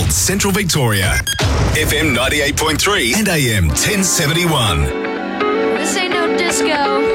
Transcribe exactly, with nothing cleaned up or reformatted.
North Central Victoria. F M ninety-eight point three and A M ten seventy-one. This ain't no disco.